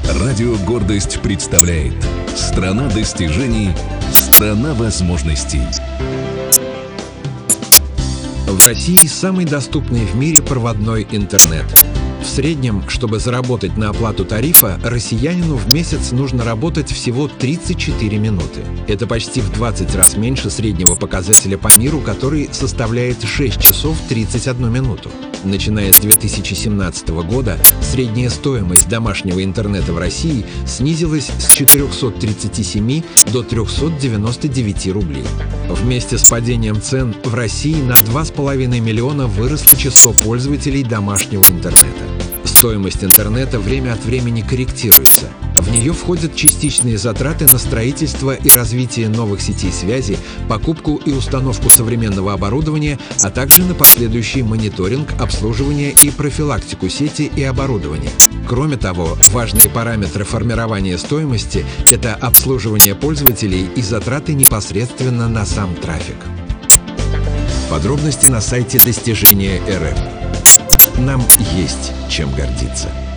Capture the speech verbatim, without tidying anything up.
Радио «Гордость» представляет «Страна достижений, страна возможностей». В России самый доступный в мире проводной интернет. В среднем, чтобы заработать на оплату тарифа, россиянину в месяц нужно работать всего тридцать четыре минуты. Это почти в двадцать раз меньше среднего показателя по миру, который составляет шесть часов тридцать одну минуту. Начиная с две тысячи семнадцатого года средняя стоимость домашнего интернета в России снизилась с четырехсот тридцати семи до трехсот девяноста девяти рублей. Вместе с падением цен в России на два с половиной миллиона выросло число пользователей домашнего интернета. Стоимость интернета время от времени корректируется. В нее входят частичные затраты на строительство и развитие новых сетей связи, покупку и установку современного оборудования, а также на последующий мониторинг, обслуживание и профилактику сети и оборудования. Кроме того, важные параметры формирования стоимости – это обслуживание пользователей и затраты непосредственно на сам трафик. Подробности на сайте достижения точка эр эф. Нам есть чем гордиться.